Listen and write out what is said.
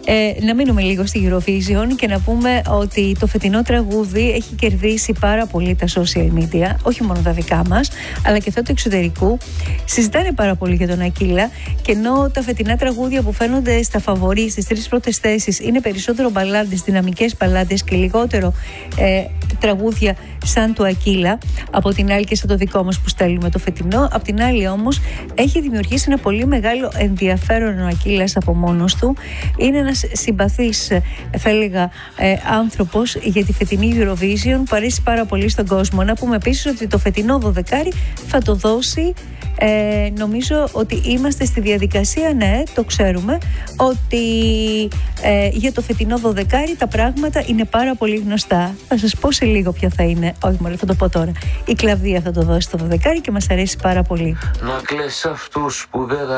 Να μείνουμε λίγο στη Eurovision και να πούμε ότι το φετινό τραγούδι έχει κερδίσει πάρα πολύ τα social media, όχι μόνο τα δικά μας, αλλά και αυτά του εξωτερικού. Συζητάνε πάρα πολύ για τον Ακύλα, και ενώ τα φετινά τραγούδια που φαίνονται στα φαβορί στις 3 πρώτες θέσεις είναι περισσότερο μπαλάντες, δυναμικές μπαλάντες και λιγότερο τραγούδια σαν του Ακύλα, από την άλλη, και σαν το δικό μας που στέλνουμε το φετινό. Απ' την άλλη όμως έχει δημιουργήσει ένα πολύ μεγάλο ενδιαφέρον ο Ακύλας από μόνος του. Είναι ένας συμπαθής, θα έλεγα, άνθρωπος για τη φετινή Eurovision, που αρέσει πάρα πολύ στον κόσμο. Να πούμε επίσης ότι το φετινό δωδεκάρι θα το δώσει, νομίζω ότι είμαστε στη διαδικασία, ναι, το ξέρουμε, ότι για το φετινό δωδεκάρι τα πράγματα είναι πάρα πολύ γνωστά. Θα σας πω σε λίγο ποια θα είναι. Όχι μωρέ, θα το πω τώρα. Η Κλαβδία θα το δώσει το δωδεκάρι και μας αρέσει πάρα πολύ. Να κλαις αυτούς που δεν